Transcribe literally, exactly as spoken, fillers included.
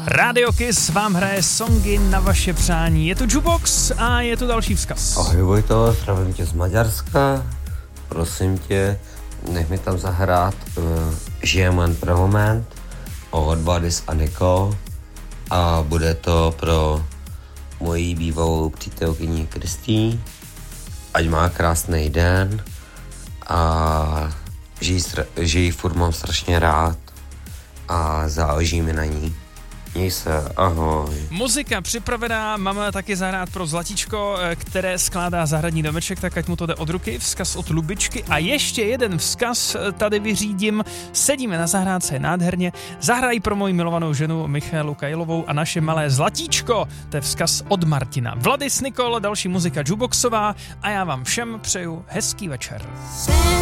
Radio Kiss vám hraje songy na vaše přání. Je tu Jukebox a je tu další vzkaz. Ahoj Vojto, zdravím tě z Maďarska. Prosím tě, nech mi tam zahrát uh, Žijeme jen pro moment od Badis a Nicole a bude to pro moji bývalou přítelkyni Kristý. Ať má krásný den a žij, žij furt mám strašně rád a záleží mi na ní. Měj se, ahoj. Muzika připravená, máme taky zahrát pro Zlatíčko, které skládá zahradní domeček, tak ať mu to jde od ruky, vzkaz od Lubičky a ještě jeden vzkaz tady vyřídím, sedíme na zahrádce nádherně, zahraj pro moji milovanou ženu Michaelu Kajlovou a naše malé Zlatíčko, to je vzkaz od Martina. Vladis Nikol, další muzika Jukeboxová a já vám všem přeju hezký večer.